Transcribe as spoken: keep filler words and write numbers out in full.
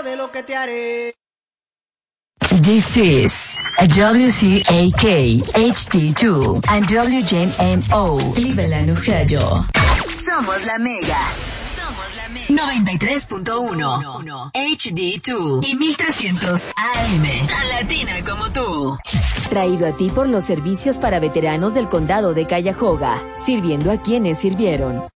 de lo que te haré. This is a W C A K H D two and W J M O Cleveland, Ohio. Somos la Mega. Somos la Mega. noventa y tres punto uno H D dos y mil trescientos A M. Tan latina como tú. Traído a ti por los servicios para veteranos del condado de Cuyahoga, sirviendo a quienes sirvieron.